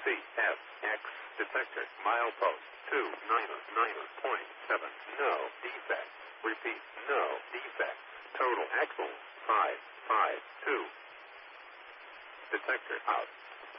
CFX detector. Milepost 299.7. No defect. Repeat, no defect. Total axle 552. Detector out.